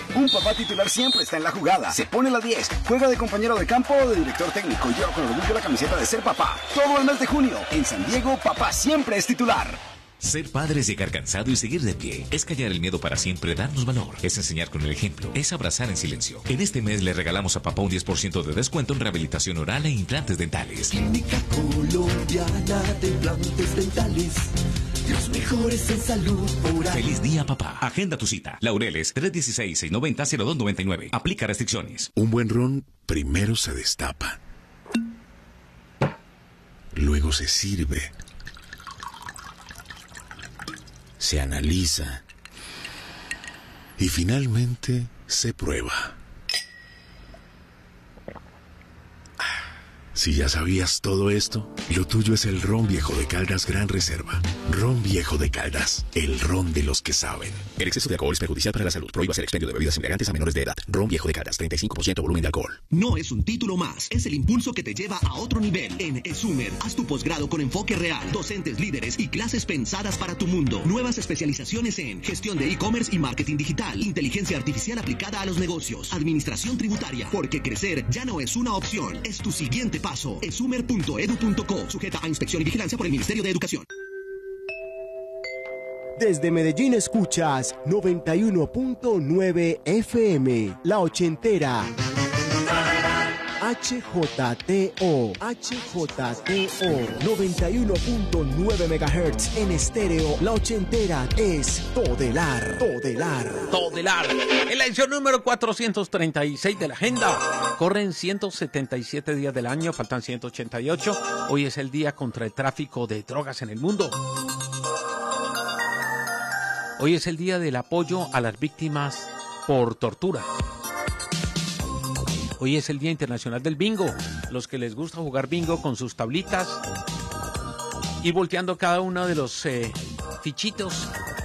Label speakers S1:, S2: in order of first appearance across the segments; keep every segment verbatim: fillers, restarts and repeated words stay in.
S1: Un papá titular siempre está en la jugada. Se pone la diez, juega de compañero de campo o de director técnico. Lleva con orgullo la camiseta de ser papá. Todo el mes de junio, en San Diego, papá siempre es titular.
S2: Ser padre es llegar cansado y seguir de pie. Es callar el miedo para siempre darnos valor. Es enseñar con el ejemplo. Es abrazar en silencio. En este mes le regalamos a papá un diez por ciento de descuento en rehabilitación oral e implantes dentales.
S3: Clínica Colombiana de Implantes Dentales. Los mejores en salud oral.
S2: Feliz día, papá. Agenda tu cita. Laureles, tres uno seis, seis nueve cero, cero dos nueve nueve. Aplica restricciones.
S4: Un buen ron primero se destapa. Luego se sirve. Se analiza. Y finalmente se prueba. Si ya sabías todo esto, lo tuyo es el Ron Viejo de Caldas Gran Reserva. Ron Viejo de Caldas, el ron de los que saben.
S5: El exceso de alcohol es perjudicial para la salud. Prohíbas el expendio de bebidas embriagantes a menores de edad. Ron Viejo de Caldas, treinta y cinco por ciento volumen de alcohol.
S6: No es un título más, es el impulso que te lleva a otro nivel. En ESUMER, haz tu posgrado con enfoque real, docentes líderes y clases pensadas para tu mundo. Nuevas especializaciones en gestión de e-commerce y marketing digital, inteligencia artificial aplicada a los negocios, administración tributaria, porque crecer ya no es una opción, es tu siguiente paso. esumer punto edu punto co, sujeta a inspección y vigilancia por el Ministerio de Educación.
S7: Desde Medellín escuchas noventa y uno punto nueve F M, La Ochentera. H J T O, H J T O, noventa y uno punto nueve megahertz en estéreo. La Ochentera es Todelar, Todelar.
S8: Todelar. En la edición número cuatrocientos treinta y seis de la agenda. Corren ciento setenta y siete días del año, faltan ciento ochenta y ocho. Hoy es el día contra el tráfico de drogas en el mundo. Hoy es el día del apoyo a las víctimas por tortura. Hoy es el Día Internacional del Bingo. Los que les gusta jugar bingo con sus tablitas y volteando cada uno de los eh, fichitos,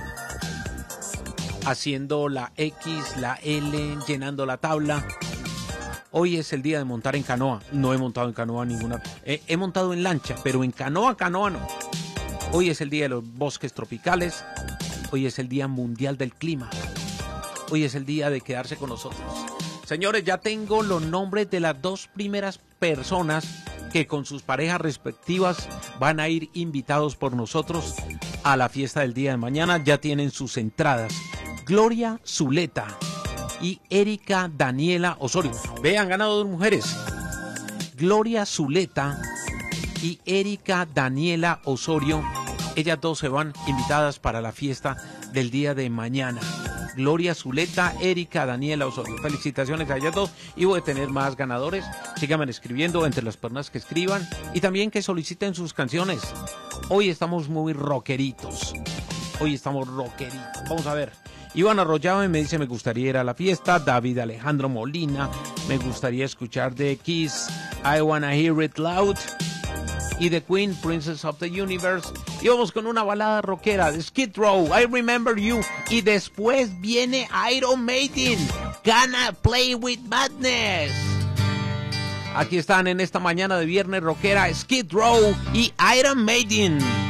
S8: haciendo la X, la L, llenando la tabla. Hoy es el día de montar en canoa. No he montado en canoa ninguna. Eh, he montado en lancha, pero en canoa, canoa no. Hoy es el día de los bosques tropicales. Hoy es el Día Mundial del Clima. Hoy es el día de quedarse con nosotros. Señores, ya tengo los nombres de las dos primeras personas que con sus parejas respectivas van a ir invitados por nosotros a la fiesta del día de mañana. Ya tienen sus entradas. Gloria Zuleta y Erika Daniela Osorio. Vean, ganado dos mujeres. Gloria Zuleta y Erika Daniela Osorio. Ellas dos se van invitadas para la fiesta del día de mañana. Gloria Zuleta, Erika Daniela Osorio. Felicitaciones a ellas dos y voy a tener más ganadores. Síganme escribiendo entre las personas que escriban y también que soliciten sus canciones. Hoy estamos muy rockeritos. Hoy estamos rockeritos. Vamos a ver. Iván Arroyave me dice: me gustaría ir a la fiesta. David Alejandro Molina: me gustaría escuchar de Kiss, I Wanna Hear It Loud. Y The Queen, Princess of the Universe. Y vamos con una balada rockera de Skid Row, I Remember You. Y después viene Iron Maiden, Gonna Play With Madness. Aquí están en esta mañana de viernes rockera, Skid Row y Iron Maiden.